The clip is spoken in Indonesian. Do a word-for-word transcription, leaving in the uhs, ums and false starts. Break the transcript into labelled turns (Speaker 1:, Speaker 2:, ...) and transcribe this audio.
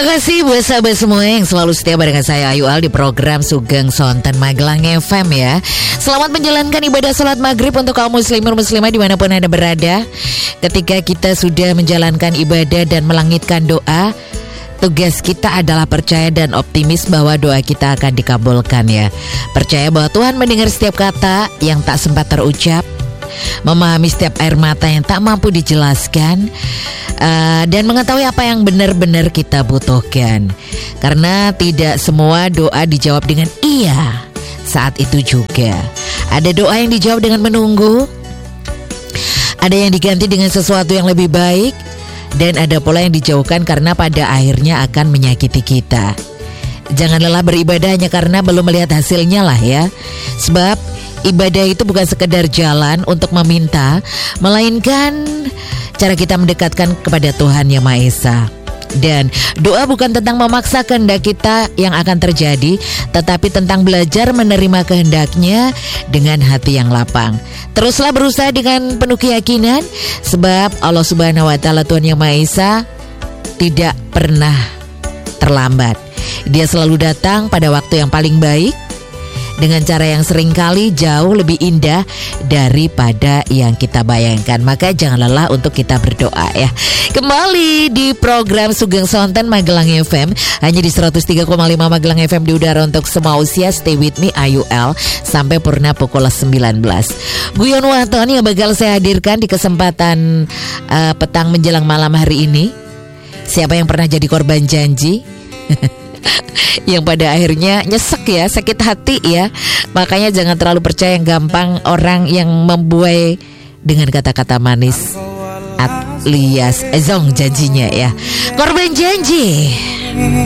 Speaker 1: Terima kasih buat sahabat semua yang selalu setia barengan saya Ayu Al di program Sugeng Sonten Magelang F M ya. Selamat menjalankan ibadah sholat maghrib untuk kaum muslimin muslimah dimanapun Anda berada. Ketika kita sudah menjalankan ibadah dan melangitkan doa, tugas kita adalah percaya dan optimis bahwa doa kita akan dikabulkan ya. Percaya bahwa Tuhan mendengar setiap kata yang tak sempat terucap, memahami setiap air mata yang tak mampu dijelaskan, uh, dan mengetahui apa yang benar-benar kita butuhkan. Karena tidak semua doa dijawab dengan iya saat itu juga. Ada doa yang dijawab dengan menunggu, ada yang diganti dengan sesuatu yang lebih baik, dan ada pula yang dijauhkan karena pada akhirnya akan menyakiti kita. Jangan lelah beribadah hanya karena belum melihat hasilnya lah ya. Sebab ibadah itu bukan sekedar jalan untuk meminta, melainkan cara kita mendekatkan kepada Tuhan Yang Maha Esa. Dan doa bukan tentang memaksa kehendak kita yang akan terjadi, tetapi tentang belajar menerima kehendaknya dengan hati yang lapang. Teruslah berusaha dengan penuh keyakinan, sebab Allah Subhanahu wa Ta'ala Tuhan Yang Maha Esa tidak pernah terlambat. Dia selalu datang pada waktu yang paling baik, dengan cara yang seringkali jauh lebih indah daripada yang kita bayangkan. Maka jangan lelah untuk kita berdoa ya. Kembali di program Sugeng Sonten Magelang F M, hanya di seratus tiga koma lima Magelang F M di udara untuk semua usia. Stay with me Ayu L sampai purna pukul sembilan belas. Guyon Waton yang bakal saya hadirkan di kesempatan uh, petang menjelang malam hari ini. Siapa yang pernah jadi korban janji? Yang pada akhirnya nyesek ya, sakit hati ya. Makanya jangan terlalu percaya yang gampang orang yang membuai dengan kata-kata manis alias ezong janjinya ya. Korban janji.